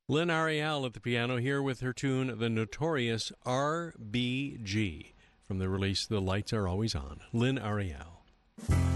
Lynn Ariel at the piano here with her tune, The Notorious R.B.G., from the release The Lights Are Always On. Lynn Ariel.